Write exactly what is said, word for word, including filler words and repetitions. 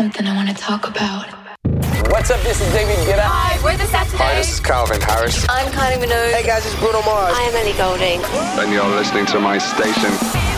something I want to talk about. What's up? This is David Guetta. Hi, we're the Saturday. Hi, this is Calvin Harris. I'm Kylie Minogue. Hey guys, it's Bruno Mars. I am Ellie Goulding. And you're listening to my station.